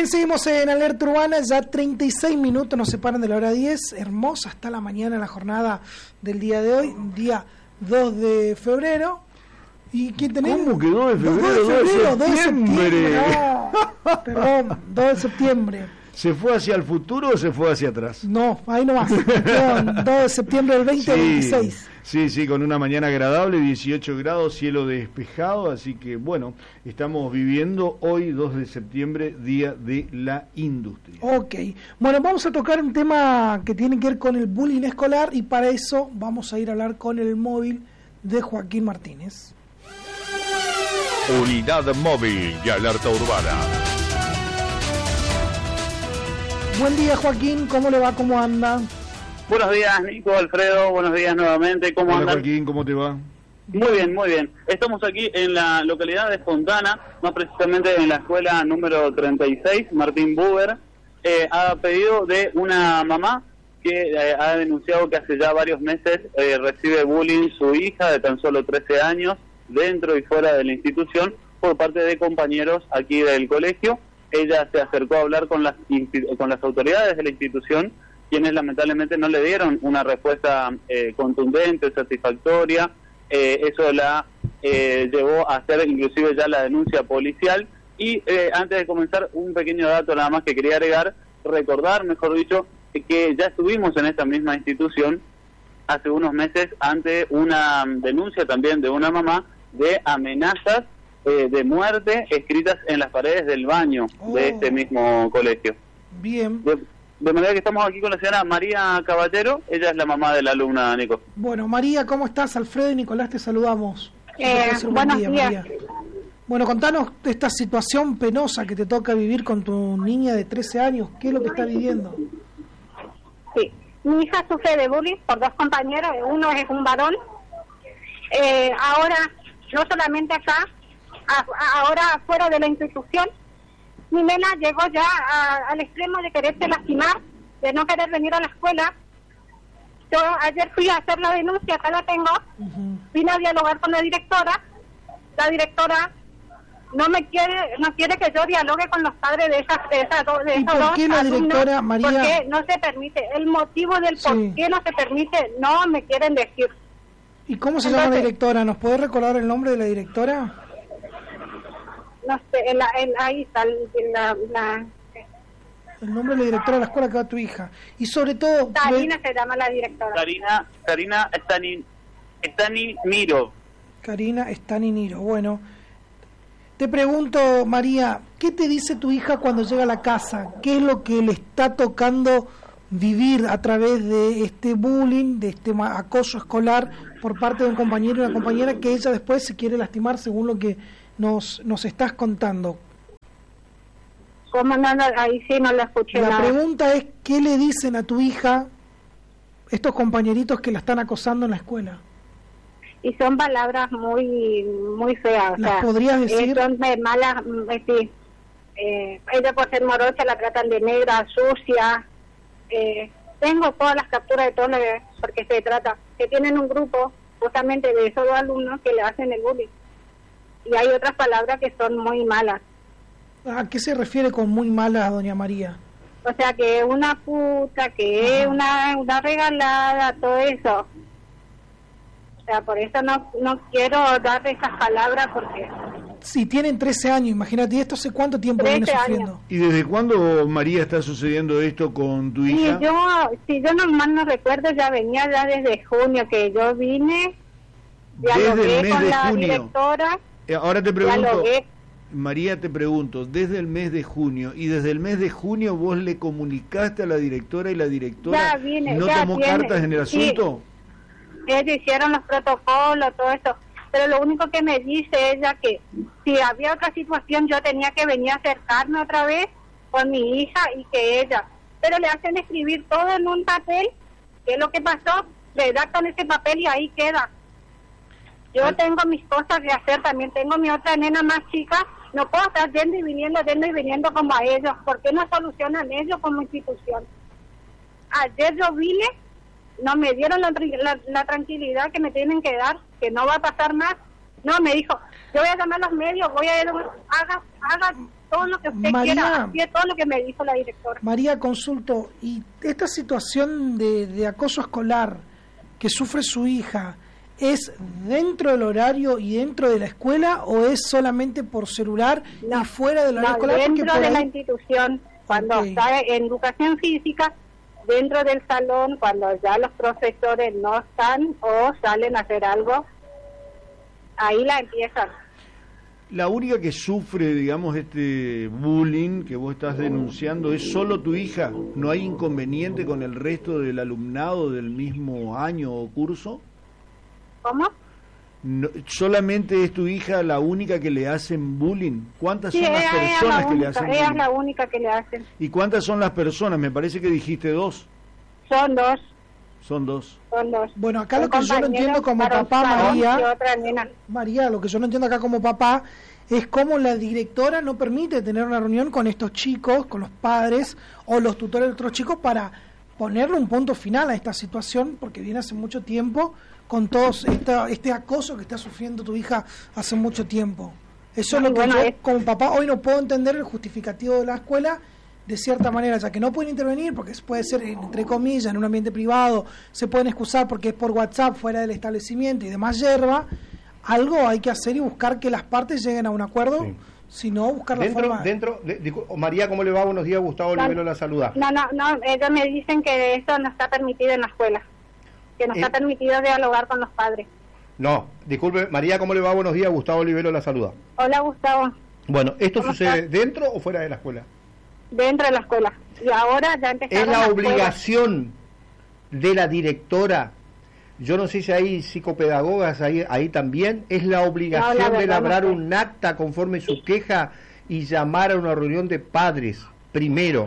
bien, seguimos en Alerta Urbana, ya 36 minutos nos separan de la hora 10, hermosa está la mañana, la jornada del día de hoy, día 2 de febrero. ¿Y quién tenemos? ¿Cómo que 2 de febrero? 2 de septiembre. No, perdón, 2 de septiembre. ¿Se fue hacia el futuro o se fue hacia atrás? No, ahí nomás. 2 de septiembre del 2026. Sí, con una mañana agradable, 18 grados, cielo despejado, así que bueno, estamos viviendo hoy 2 de septiembre, Día de la Industria. Ok, bueno, vamos a tocar un tema que tiene que ver con el bullying escolar y para eso vamos a ir a hablar con el móvil de Joaquín Martínez. Unidad móvil y alerta urbana. Buen día, Joaquín, ¿cómo le va? ¿Cómo anda? Buenos días, Nico, Alfredo, buenos días nuevamente, ¿cómo andan? Joaquín, ¿cómo te va? Muy bien, muy bien. Estamos aquí en la localidad de Fontana, más precisamente en la escuela número 36, Martín Buber, a pedido de una mamá que ha denunciado que hace ya varios meses recibe bullying su hija de tan solo 13 años, dentro y fuera de la institución, por parte de compañeros aquí del colegio. Ella se acercó a hablar con las autoridades de la institución, quienes lamentablemente no le dieron una respuesta contundente, satisfactoria. Eso la llevó a hacer inclusive ya la denuncia policial. Y antes de comenzar, un pequeño dato nada más que quería agregar, recordar, mejor dicho, que ya estuvimos en esta misma institución hace unos meses ante una denuncia también de una mamá de amenazas de muerte escritas en las paredes del baño de este mismo colegio. Bien. De manera que estamos aquí con la señora María Caballero, ella es la mamá de la alumna, Nico. Bueno, María, ¿cómo estás? Alfredo y Nicolás te saludamos. Buenos días. María. Bueno, contanos de esta situación penosa que te toca vivir con tu niña de 13 años. ¿Qué es lo que está viviendo? Sí, mi hija sufre de bullying por 2 compañeros, uno es un varón. Ahora, no solamente acá, ahora fuera de la institución, mi nena llegó ya al extremo de quererse lastimar, de no querer venir a la escuela. Yo ayer fui a hacer la denuncia, acá la tengo, vine a dialogar con la directora no quiere que yo dialogue con los padres de esas dos. ¿Y por qué la directora, María? Porque no se permite, el motivo del por qué no se permite, no me quieren decir. ¿Y cómo se llama la directora? ¿Nos podés recordar el nombre de la directora? No sé, ahí está el nombre de la directora de la escuela que va tu hija. Y sobre todo... Karina se llama la directora. Karina Staniniro. Karina Staniniro. Bueno, te pregunto, María, ¿qué te dice tu hija cuando llega a la casa? ¿Qué es lo que le está tocando vivir a través de este bullying, de este acoso escolar por parte de un compañero y una compañera que ella después se quiere lastimar según lo que nos estás contando? ¿Cómo no? Ahí sí no la escuché. La pregunta es, ¿qué le dicen a tu hija estos compañeritos que la están acosando en la escuela? Y son palabras muy muy feas. ¿Las podrías decir? Son malas, sí. Ella por ser morocha la tratan de negra, sucia. Tengo todas las capturas de todo lo que, porque se trata, que tienen un grupo justamente de esos 2 alumnos que le hacen el bullying. Y hay otras palabras que son muy malas. ¿A qué se refiere con muy malas, doña María? O sea, que es una puta, que es una regalada, todo eso. O sea, por eso no quiero dar esas palabras porque... Si tienen 13 años, imagínate, ¿y esto hace cuánto tiempo viene sufriendo? ¿Y desde cuándo, María, está sucediendo esto con tu hija? Si yo no mal no recuerdo, ya venía ya desde junio que yo vine, dialogué con la directora. Ahora te pregunto, María, te pregunto, desde el mes de junio, y desde el mes de junio vos le comunicaste a la directora y la directora no tomó cartas en el asunto. Ellos hicieron los protocolos, todo eso, pero lo único que me dice ella que si había otra situación yo tenía que venir a acercarme otra vez con mi hija y que ella, pero le hacen escribir todo en un papel, qué es lo que pasó, redactan ese papel y ahí queda. Yo tengo mis cosas que hacer, también tengo mi otra nena más chica, no puedo estar yendo y viniendo como a ellos. ¿Por qué no solucionan ellos como institución? Ayer yo vine, no me dieron la tranquilidad que me tienen que dar, que no va a pasar más. No, me dijo, yo voy a llamar a los medios, voy a ir, haga todo lo que usted quiera, hacía todo lo que me dijo la directora. María, consulto, ¿y esta situación de acoso escolar que sufre su hija es dentro del horario y dentro de la escuela o es solamente por celular y fuera del horario escolar? Dentro de la institución, cuando está en educación física, dentro del salón, cuando ya los profesores no están o salen a hacer algo, ahí la empiezan. La única que sufre, digamos, este bullying que vos estás denunciando es solo tu hija. ¿No hay inconveniente con el resto del alumnado del mismo año o curso? ¿Cómo? No, ¿solamente es tu hija la única que le hacen bullying? ¿Cuántas son las personas que le hacen bullying? Ella es la única que le hacen. ¿Y cuántas son las personas? Me parece que dijiste 2. Son 2. Son 2. Bueno, acá lo que yo no entiendo como papá, María, lo que yo no entiendo acá como papá es cómo la directora no permite tener una reunión con estos chicos, con los padres o los tutores de otros chicos para ponerle un punto final a esta situación, porque viene hace mucho tiempo con todo este acoso que está sufriendo tu hija hace mucho tiempo. Eso es lo que yo como papá hoy no puedo entender el justificativo de la escuela, de cierta manera, ya que no pueden intervenir porque puede ser, entre comillas, en un ambiente privado, se pueden excusar porque es por WhatsApp fuera del establecimiento y demás yerba. Algo hay que hacer y buscar que las partes lleguen a un acuerdo, si no, buscar la forma. María, ¿cómo le va? Buenos días, Gustavo Olivero la saluda. No, ellos me dicen que eso no está permitido en la escuela, que no está permitido dialogar con los padres. No, disculpe, María, ¿cómo le va? Buenos días, Gustavo Olivero la saluda. Hola, Gustavo. Bueno, ¿esto sucede dentro o fuera de la escuela? Dentro de la escuela. Y ahora ya empezaron. Es la obligación de la directora, yo no sé si hay psicopedagogas ahí también, es la obligación de elaborar un acta conforme su queja y llamar a una reunión de padres, primero.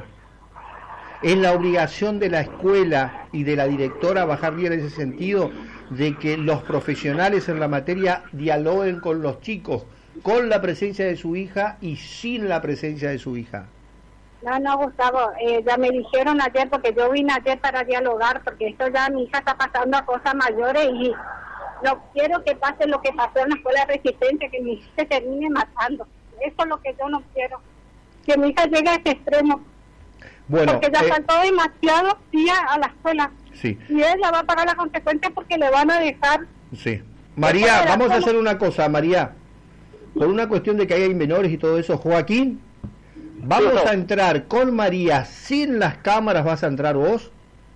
Es la obligación de la escuela y de la directora bajar bien en ese sentido, de que los profesionales en la materia dialoguen con los chicos, con la presencia de su hija y sin la presencia de su hija. No, Gustavo, ya me dijeron ayer, porque yo vine ayer para dialogar, porque esto ya mi hija está pasando a cosas mayores y no quiero que pase lo que pasó en la escuela de Resistencia, que mi hija se termine matando. Eso es lo que yo no quiero, que mi hija llegue a ese extremo. Bueno, porque ya faltó demasiado día a la escuela. Sí. Y ella va a pagar las consecuencias porque le van a dejar. Sí. María, vamos a hacer una cosa, María. Por una cuestión de que hay menores y todo eso, Joaquín, vamos a entrar con María sin las cámaras, vas a entrar vos,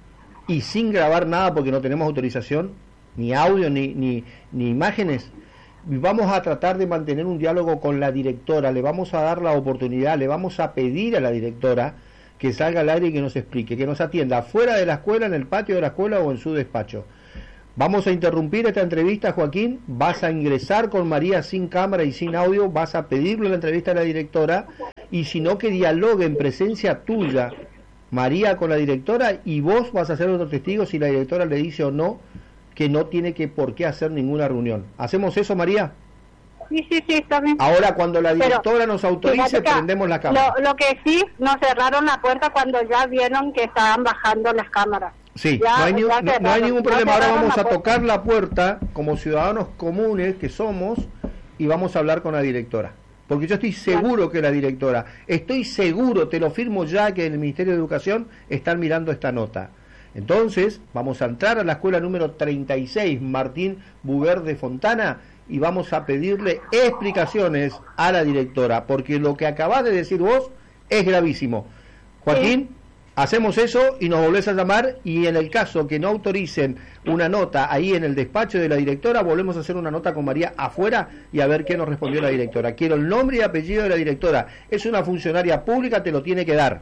y sin grabar nada porque no tenemos autorización, ni audio, ni imágenes. Vamos a tratar de mantener un diálogo con la directora, le vamos a dar la oportunidad, le vamos a pedir a la directora que salga al aire y que nos explique, que nos atienda fuera de la escuela, en el patio de la escuela o en su despacho. Vamos a interrumpir esta entrevista, Joaquín, vas a ingresar con María sin cámara y sin audio, vas a pedirle la entrevista a la directora, y si no, que dialogue en presencia tuya, María con la directora, y vos vas a ser otro testigo si la directora le dice o no que no tiene por qué hacer ninguna reunión. ¿Hacemos eso, María? Sí, está bien. Ahora, cuando la directora nos autorice, prendemos la cámara. Lo que sí, nos cerraron la puerta cuando ya vieron que estaban bajando las cámaras. Sí, no hay ningún problema. Ahora vamos a tocar la puerta como ciudadanos comunes que somos y vamos a hablar con la directora. Porque yo estoy seguro que la directora, estoy seguro, te lo firmo ya, que en el Ministerio de Educación están mirando esta nota. Entonces, vamos a entrar a la escuela número 36, Martín Buber de Fontana, y vamos a pedirle explicaciones a la directora, porque lo que acabás de decir vos es gravísimo. Joaquín, hacemos eso y nos volvés a llamar, y en el caso que no autoricen una nota ahí en el despacho de la directora, volvemos a hacer una nota con María afuera y a ver qué nos respondió la directora. Quiero el nombre y apellido de la directora. Es una funcionaria pública, te lo tiene que dar.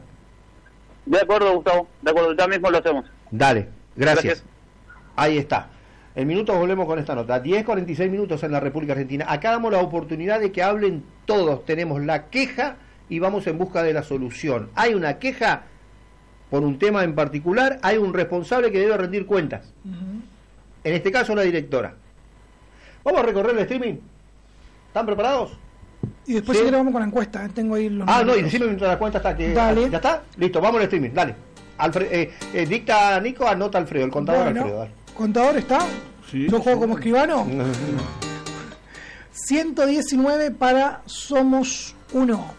De acuerdo, Gustavo. De acuerdo, ya mismo lo hacemos. Dale, gracias. Ahí está. En minutos volvemos con esta nota. 10:46 minutos en la República Argentina. Acá damos la oportunidad de que hablen todos. Tenemos la queja y vamos en busca de la solución. Hay una queja por un tema en particular, hay un responsable que debe rendir cuentas. En este caso, la directora. Vamos a recorrer el streaming. ¿Están preparados? Y después si vamos con la encuesta. Tengo ahí los no, y decime mientras la cuenta está que... Dale. ¿Ya está? Listo, vamos al streaming. Dale. Dicta Nico, anota Alfredo, el contador. Bueno, Alfredo. Dale. ¿Contador está? Sí. ¿Yo juego como escribano? 119 para Somos Uno.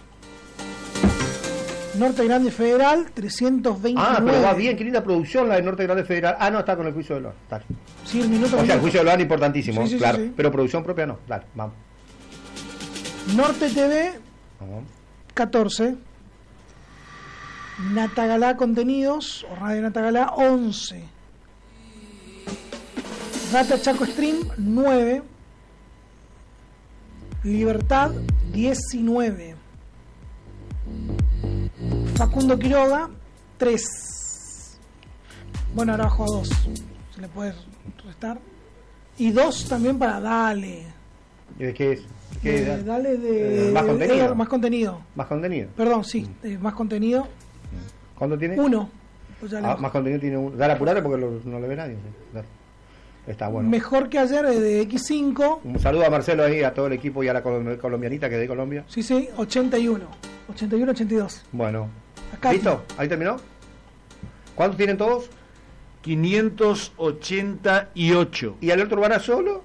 Norte Grande Federal, 329. Ah, pero va bien, qué linda producción la de Norte Grande Federal. Ah, no, está con el juicio de Loan. Dale. Sí, el minuto. O sea, el juicio de Loan importantísimo, Sí, sí, claro. sí, sí. Pero producción propia no. Dale, vamos. Norte TV, Vamos. 14. Natagalá Contenidos, o Radio Natagalá, 11. Data Chaco Stream, 9. Libertad, 19. Facundo Quiroga, 3. Bueno, ahora bajo a 2. Se le puede restar. Y 2 también para Dale. ¿Qué es? ¿Qué es? Dale de... ¿Más contenido? Más contenido. ¿Más contenido? Perdón, sí, más contenido. ¿Cuánto tiene? 1. Pues ya le bajo. Más contenido tiene 1. Dale, apurate porque no le ve nadie. Sí. Dale. Está bueno. Mejor que ayer de X5. Un saludo a Marcelo ahí, a todo el equipo y a la colombianita que es de Colombia. Sí, 81. 81, 82. Bueno. Acá ¿Listo? ¿Ahí terminó? ¿Cuántos tienen todos? 588. ¿Y Alerta Urbana solo?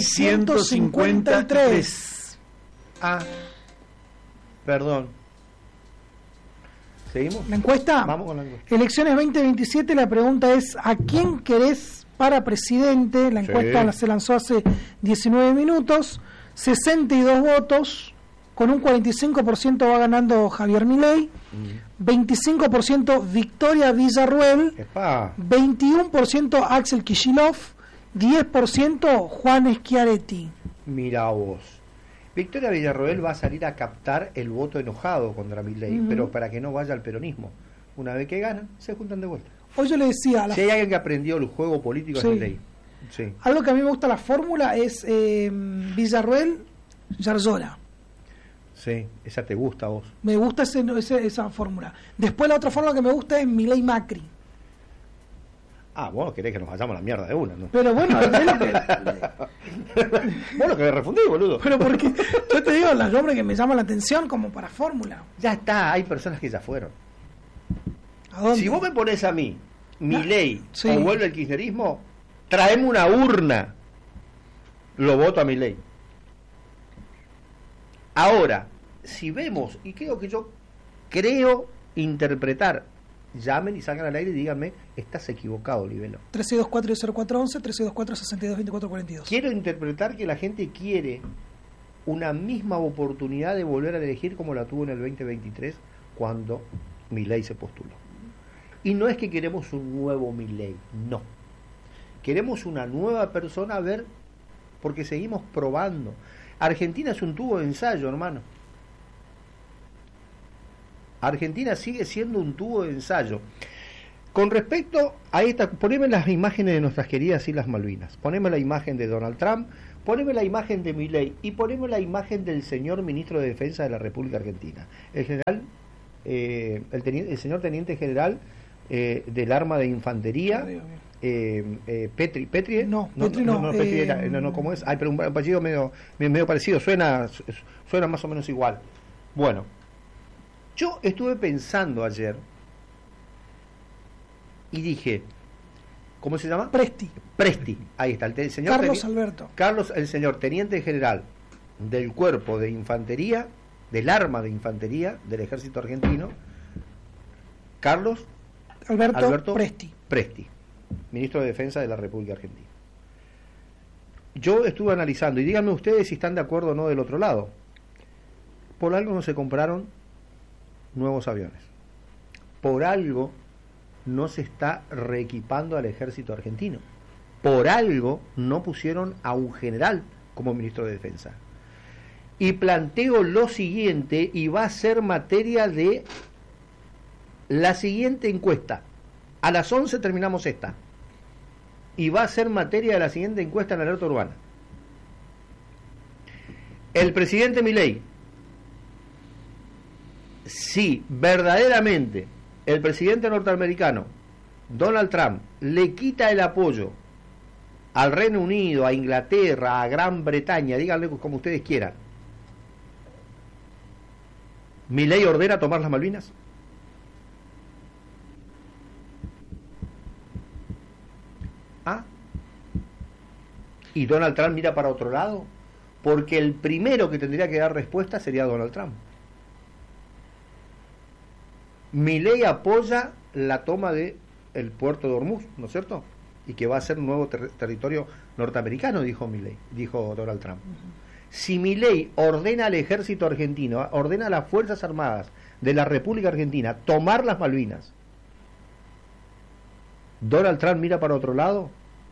653. Ah. Perdón. ¿Seguimos? ¿La encuesta? Vamos con la encuesta. Elecciones 2027, la pregunta es: ¿a quién querés para presidente? La encuesta Sí. se lanzó hace 19 minutos. 62 votos. Con un 45% va ganando Javier Milei. 25% Victoria Villarruel. Epa. 21% Axel Kicillof. 10% Juan Schiaretti. Mira vos. Victoria Villarroel va a salir a captar el voto enojado contra Milei, pero para que no vaya al peronismo. Una vez que ganan, se juntan de vuelta. Hoy yo le decía, Si hay alguien que aprendió el juego político Sí. es Milei. Sí. algo que a mí me gusta la fórmula es Villarruel, Yarzola. Sí, esa te gusta a vos. Me gusta esa fórmula. Después la otra fórmula que me gusta es Milei Macri. Ah, vos querés que nos vayamos a la mierda de una, ¿no? Pero bueno, es lo que... Vos lo que refundí, boludo. Pero porque yo te digo los nombres que me llaman la atención como para fórmula. Ya está, hay personas que ya fueron. ¿A dónde? Si vos me pones a mí, Milei, Sí. o vuelve el kirchnerismo, traeme una urna. Lo voto a Milei. Ahora, si vemos, y creo interpretar, llamen y salgan al aire y díganme, estás equivocado, Libelo. 324-0411, 324-62-2442. Quiero interpretar que la gente quiere una misma oportunidad de volver a elegir como la tuvo en el 2023 cuando Milei se postuló. Y no es que queremos un nuevo Milei, no. Queremos una nueva persona a ver, porque seguimos probando. Argentina es un tubo de ensayo, hermano. Argentina sigue siendo un tubo de ensayo. Con respecto a esta, poneme las imágenes de nuestras queridas Islas Malvinas, poneme la imagen de Donald Trump, poneme la imagen de Milei y poneme la imagen del señor ministro de Defensa de la República Argentina, el general, el señor teniente general del arma de infantería, Petri. No, Petri no. Petri era, no, ¿cómo es? Ay, pero un apellido medio parecido, suena más o menos igual. Bueno, yo estuve pensando ayer y dije, ¿cómo se llama? Presti. Ahí está, el señor Carlos Alberto. Carlos, el señor teniente general del cuerpo de infantería, del arma de infantería del ejército argentino, Carlos Alberto Presti, ministro de Defensa de la República Argentina. Yo estuve analizando, y díganme ustedes si están de acuerdo o no del otro lado. Por algo no se compraron nuevos aviones. Por algo no se está reequipando al ejército argentino. Por algo no pusieron a un general como ministro de Defensa. Y planteo lo siguiente, y va a ser materia de la siguiente encuesta. A las 11 terminamos esta. Y va a ser materia de la siguiente encuesta en Alerta Urbana. El presidente Milei, si verdaderamente el presidente norteamericano Donald Trump le quita el apoyo al Reino Unido, a Inglaterra, a Gran Bretaña, díganle como ustedes quieran, ¿Milei ordena tomar las Malvinas? ¿Ah? ¿Y Donald Trump mira para otro lado? porque el primero que tendría que dar respuesta sería Donald Trump. Milei apoya la toma de el puerto de Hormuz, ¿no es cierto? Y que va a ser un nuevo territorio norteamericano, dijo Donald Trump. Si Milei ordena al ejército argentino, ordena a las Fuerzas Armadas de la República Argentina tomar las Malvinas, Donald Trump mira para otro lado.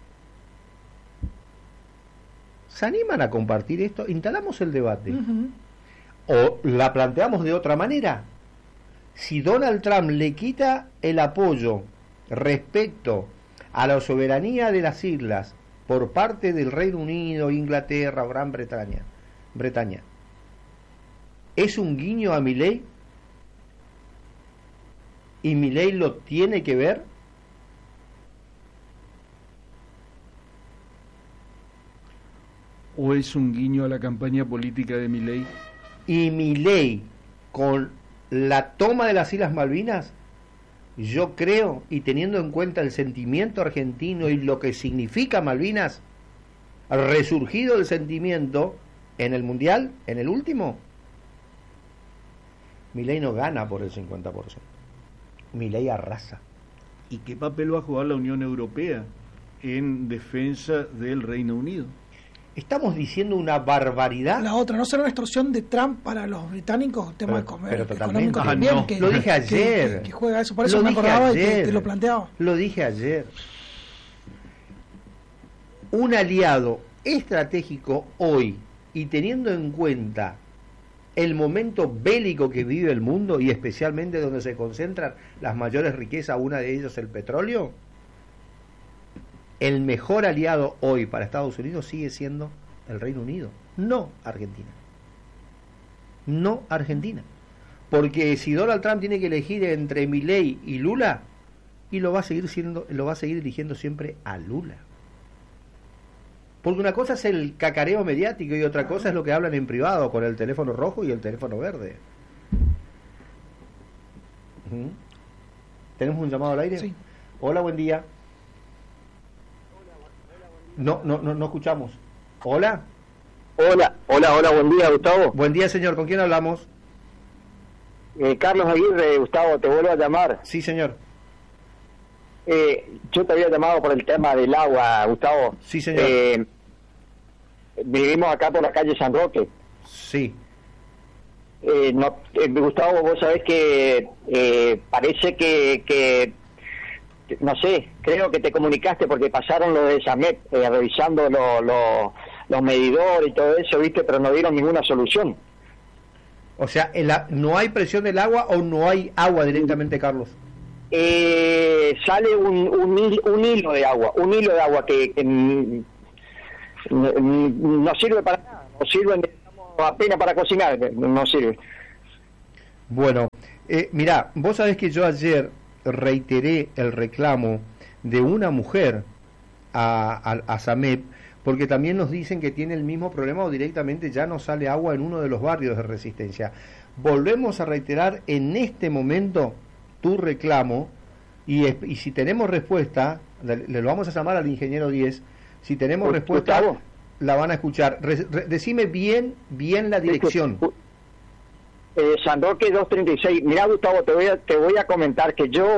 ¿Se animan a compartir esto? Instalamos el debate. O la planteamos de otra manera. Si Donald Trump le quita el apoyo respecto a la soberanía de las islas por parte del Reino Unido, Inglaterra o Gran Bretaña, ¿es un guiño a Milei? ¿Y Milei lo tiene que ver? ¿O es un guiño a la campaña política de Milei? Y Milei, con la toma de las Islas Malvinas, yo creo, y teniendo en cuenta el sentimiento argentino y lo que significa Malvinas, resurgido el sentimiento en el Mundial, en el último, Milei no gana por el 50%. Milei arrasa. ¿Y qué papel va a jugar la Unión Europea en defensa del Reino Unido? Estamos diciendo una barbaridad. La otra, ¿no será una extorsión de Trump para los británicos? Tema de comer, pero totalmente. económico también. No. Lo dije ayer. Que juega eso, por eso me acordaba y te lo planteaba. Lo dije ayer. Un aliado estratégico hoy, y teniendo en cuenta el momento bélico que vive el mundo, y especialmente donde se concentran las mayores riquezas, una de ellas el petróleo, el mejor aliado hoy para Estados Unidos sigue siendo el Reino Unido, no Argentina. No Argentina. Porque si Donald Trump tiene que elegir entre Milei y Lula, y lo va a seguir eligiendo siempre a Lula. Porque una cosa es el cacareo mediático y otra cosa es lo que hablan en privado con el teléfono rojo y el teléfono verde. ¿Tenemos un llamado al aire? Sí. Hola, buen día. No escuchamos. Hola. Hola, buen día, Gustavo. Buen día, señor. ¿Con quién hablamos? Carlos Aguirre, Gustavo, te vuelvo a llamar. Sí, señor. Yo te había llamado por el tema del agua, Gustavo. Sí, señor. Vivimos acá por la calle San Roque. Sí. Gustavo, vos sabés que parece que no sé, creo que te comunicaste porque pasaron lo de SAMEP, revisando los medidores y todo eso, ¿viste? Pero no dieron ninguna solución. O sea, ¿no hay presión del agua o no hay agua directamente, Carlos? Sale un hilo de agua, que no sirve para nada, no sirve apenas para cocinar, no sirve. Bueno, mirá, vos sabés que yo ayer reiteré el reclamo de una mujer a SAMEP, porque también nos dicen que tiene el mismo problema o directamente ya no sale agua en uno de los barrios de Resistencia. Volvemos a reiterar en este momento tu reclamo y si tenemos respuesta, le lo vamos a llamar al ingeniero 10, si tenemos respuesta, Gustavo, la van a escuchar. Decime bien la dirección. San Roque 236. Mirá, Gustavo, te voy a comentar que yo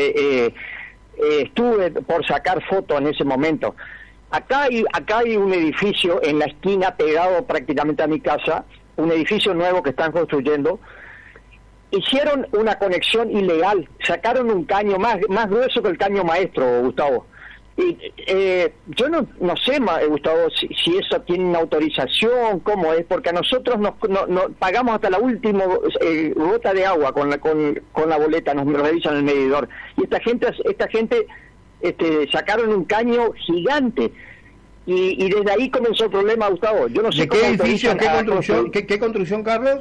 estuve por sacar fotos en ese momento. Acá hay un edificio en la esquina pegado prácticamente a mi casa, un edificio nuevo que están construyendo. Hicieron una conexión ilegal, sacaron un caño más grueso que el caño maestro, Gustavo. Y yo no sé, Gustavo, si eso tiene una autorización, cómo es, porque a nosotros nos pagamos hasta la última gota de agua con la boleta, nos revisan el medidor. Y esta gente sacaron un caño gigante y desde ahí comenzó el problema, Gustavo. Yo no sé ¿De qué edificio, qué construcción, Carlos?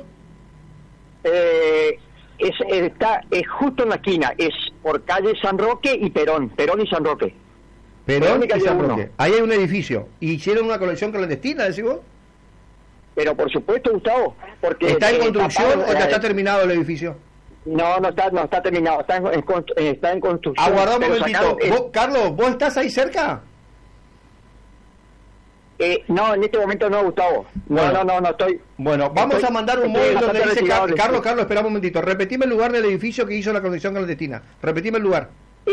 Es justo en la esquina, es por calle San Roque y Perón y San Roque. Perón y San Roque. Ahí hay un edificio. ¿Hicieron una conexión clandestina, decís vos? Pero por supuesto, Gustavo, porque ¿está en construcción o ya está terminado el edificio? No está terminado, está en construcción. Aguardá un momentito. Carlos, ¿vos estás ahí cerca? No, en este momento no, Gustavo. No estoy... Bueno, vamos a mandar un móvil donde dice... Carlos, espera un momentito. Repetime el lugar del edificio que hizo la conexión clandestina. Repetime el lugar.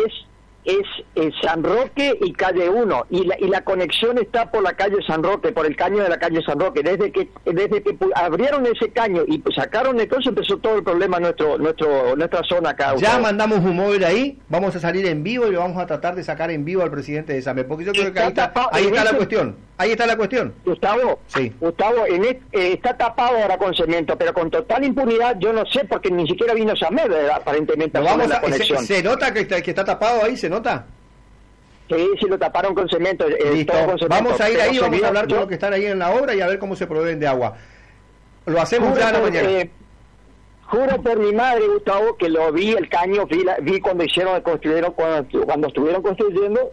Es San Roque y calle 1, y la conexión está por la calle San Roque, por el caño de la calle San Roque. Desde que abrieron ese caño y sacaron el coche, empezó todo el problema en nuestra zona acá. Ya mandamos un móvil ahí, vamos a salir en vivo y lo vamos a tratar de sacar en vivo al presidente de SAMEP, porque yo creo que ahí está la cuestión. Ahí está la cuestión. Gustavo, sí. Gustavo, está tapado ahora con cemento, pero con total impunidad. Yo no sé, porque ni siquiera vino SAMEP, aparentemente. La conexión. ¿Se nota que está tapado ahí? ¿Se nota? Sí, lo taparon con cemento. Listo. Todo con cemento. Vamos a ir ahí, vamos a hablar con los que están ahí en la obra y a ver cómo se proveen de agua. Lo hacemos ya a la mañana. Juro por mi madre, Gustavo, que lo vi, el caño, vi cuando cuando estuvieron construyendo,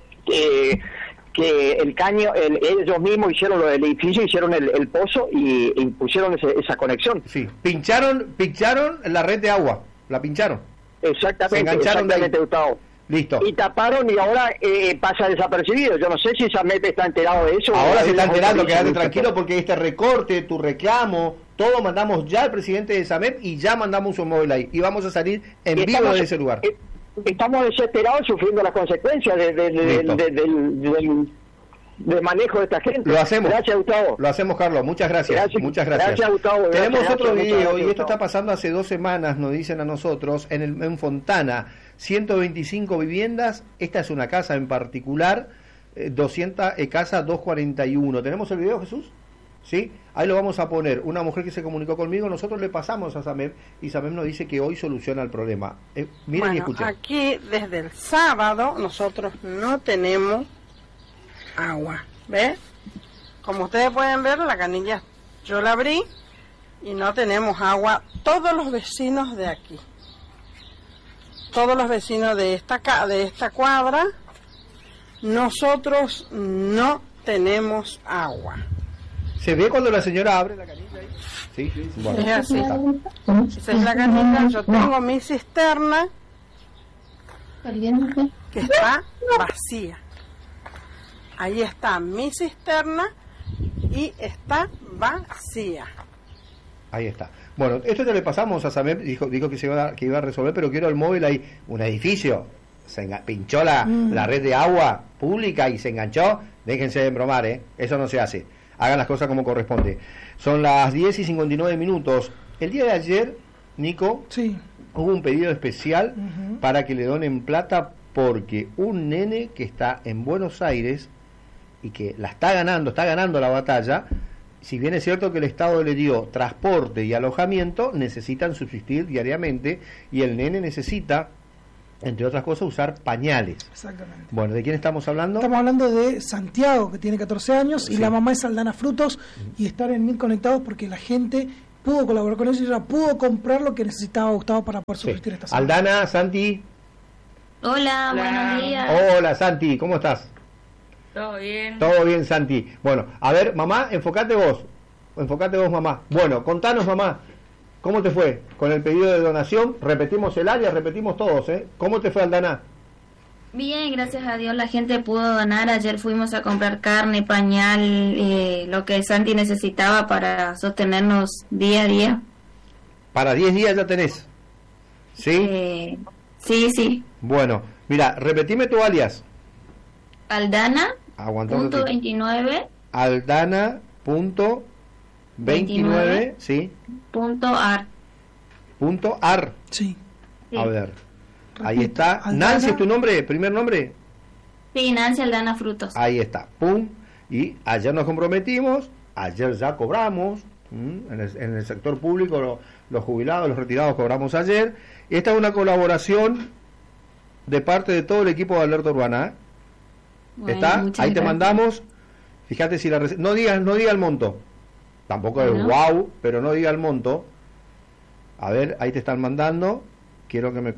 que el caño, ellos mismos hicieron lo del edificio, hicieron el pozo y pusieron esa conexión. Sí, pincharon la red de agua, la pincharon. Exactamente, Gustavo. Listo. Y taparon y ahora pasa desapercibido. Yo no sé si SAMEP está enterado de eso. Ahora se está enterando, quédate tranquilo, porque este recorte, tu reclamo, todo mandamos ya al presidente de SAMEP y ya mandamos un móvil ahí. Y vamos a salir en vivo de ese lugar. Estamos desesperados sufriendo las consecuencias del manejo de esta gente. Lo hacemos. Gracias, Gustavo. Lo hacemos, Carlos. Muchas gracias. Muchas gracias. Gracias, Gustavo. Tenemos otro video y esto está pasando hace 2 semanas, nos dicen a nosotros, en Fontana. 125 viviendas, esta es una casa en particular, 200 casa 241. ¿Tenemos el video, Jesús? ¿Sí? Ahí lo vamos a poner. Una mujer que se comunicó conmigo, nosotros le pasamos a SAMEP y SAMEP nos dice que hoy soluciona el problema. Miren y escuchen. Aquí desde el sábado nosotros no tenemos agua, ¿ves? Como ustedes pueden ver, la canilla yo la abrí y no tenemos agua. Todos los vecinos de aquí, todos los vecinos de esta cuadra, nosotros no tenemos agua. ¿Se ve cuando la señora abre la canilla ahí? Sí, bueno, es así. Esa es la canilla. Yo tengo mi cisterna que está vacía. Ahí está mi cisterna y está vacía. Ahí está. Bueno, esto ya le pasamos a SAMEP, dijo que iba a resolver, pero quiero el móvil ahí, un edificio, pinchó la red de agua pública y se enganchó, déjense de embromar, eso no se hace, hagan las cosas como corresponde. Son las 10:59. El día de ayer, Nico, sí, hubo un pedido especial para que le donen plata porque un nene que está en Buenos Aires y que está ganando la batalla. Si bien es cierto que el Estado le dio transporte y alojamiento, necesitan subsistir diariamente y el nene necesita, entre otras cosas, usar pañales. Exactamente. Bueno, ¿de quién estamos hablando? Estamos hablando de Santiago, que tiene 14 años, y sí, la mamá es Aldana Frutos, y estar en Mil Conectados porque la gente pudo colaborar con ellos y ya pudo comprar lo que necesitaba Gustavo para poder subsistir esta semana. Aldana, Santi. Hola, buenos días. Hola, Santi, ¿cómo estás? Todo bien. Todo bien, Santi. Bueno, a ver, mamá, enfócate vos, mamá. Bueno, contanos, mamá, ¿cómo te fue con el pedido de donación? Repetimos el área, repetimos todos, ¿eh? ¿Cómo te fue, Aldana? Bien, gracias a Dios la gente pudo donar. Ayer fuimos a comprar carne, pañal, lo que Santi necesitaba para sostenernos día a día. Para 10 días ya tenés, ¿sí? Sí. Bueno, mira, repetime tu alias. Aldana.29. Aldana.29, sí. .ar. .ar. Sí. A ver. Ahí está. Aldana. Nancy, ¿es tu nombre? ¿Primer nombre? Sí, Nancy Aldana Frutos. Ahí está. Pum. Y ayer nos comprometimos, ayer ya cobramos. En el sector público, los jubilados, los retirados cobramos ayer. Esta es una colaboración de parte de todo el equipo de Alerta Urbana. Bueno, ¿está? Ahí gracias. te mandamos. Fíjate si no diga el monto. Tampoco es wow, pero no diga el monto. A ver, ahí te están mandando. Quiero que me